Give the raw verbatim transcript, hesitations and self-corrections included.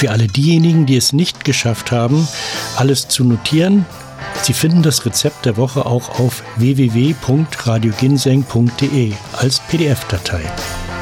für alle diejenigen, die es nicht geschafft haben, alles zu notieren, Sie finden das Rezept der Woche auch auf w w w punkt radio ginseng punkt d e als P D F-Datei.